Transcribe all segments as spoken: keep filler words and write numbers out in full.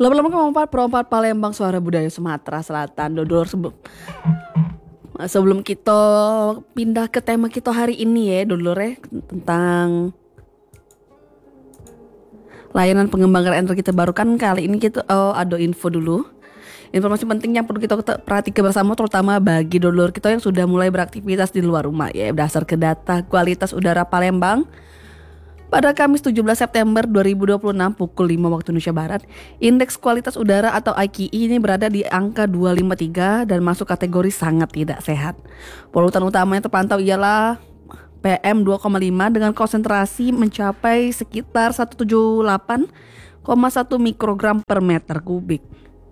Lama-lama perempat perempat Palembang Suara Budaya Sumatera Selatan. Dodol sebelum sebelum kita pindah ke tema kita hari ini ya, Dodol ya, tentang layanan pengembangan energi terbarukan. Kali ini kita oh, ada info dulu. Informasi penting yang perlu kita perhatikan bersama, terutama bagi dulur kita yang sudah mulai beraktivitas di luar rumah ya. Berdasar ke data kualitas udara Palembang pada Kamis tujuh belas September dua ribu dua puluh enam pukul lima waktu Indonesia Barat, indeks kualitas udara atau I Q I ini berada di angka dua ratus lima puluh tiga dan masuk kategori sangat tidak sehat. Polutan utama yang terpantau ialah P M dua koma lima dengan konsentrasi mencapai sekitar seratus tujuh puluh delapan koma satu mikrogram per meter kubik.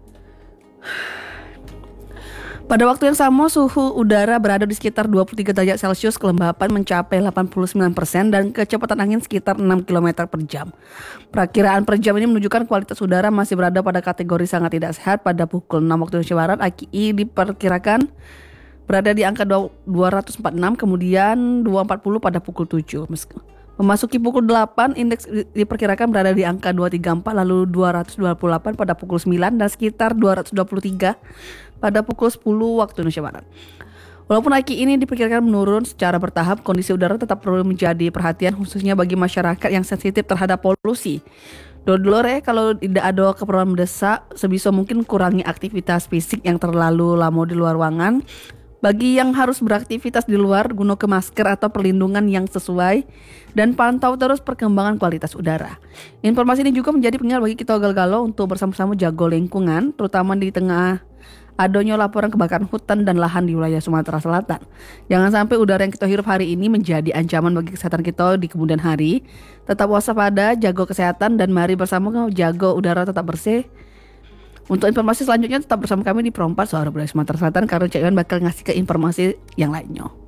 Pada waktu yang sama, suhu udara berada di sekitar dua puluh tiga derajat Celcius, kelembapan mencapai delapan puluh sembilan persen dan kecepatan angin sekitar enam kilometer per jam. Perakiraan per jam ini menunjukkan kualitas udara masih berada pada kategori sangat tidak sehat. Pada pukul enam waktu Indonesia Barat, I Q I diperkirakan berada di angka dua ratus empat puluh enam, kemudian dua ratus empat puluh pada pukul tujuh. Memasuki pukul delapan, indeks diperkirakan berada di angka dua ratus tiga puluh empat, lalu dua ratus dua puluh delapan pada pukul sembilan dan sekitar dua ratus dua puluh tiga pada pukul sepuluh waktu Indonesia Barat. Walaupun I Q I ini diperkirakan menurun secara bertahap, kondisi udara tetap perlu menjadi perhatian khususnya bagi masyarakat yang sensitif terhadap polusi. Dodolor ya, kalau tidak ada keperluan mendesak, sebisa mungkin kurangi aktivitas fisik yang terlalu lama di luar ruangan. Bagi yang harus beraktivitas di luar, gunakan masker atau perlindungan yang sesuai dan pantau terus perkembangan kualitas udara. Informasi ini juga menjadi pengingat bagi kita galau-galau untuk bersama-sama jaga lingkungan, terutama di tengah adanya laporan kebakaran hutan dan lahan di wilayah Sumatera Selatan. Jangan sampai udara yang kita hirup hari ini menjadi ancaman bagi kesehatan kita di kemudian hari. Tetap waspada, jaga kesehatan, dan mari bersama jaga udara tetap bersih. Untuk informasi selanjutnya tetap bersama kami di Perempat Suara Budaya Sumatera Selatan, karena Cak Iwan bakal ngasih ke informasi yang lainnya.